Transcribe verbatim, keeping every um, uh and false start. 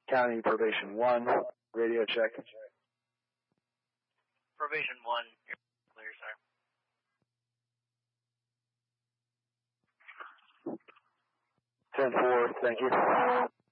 County Probation one, radio check. Probation one, you're clear, sir. ten four, thank you.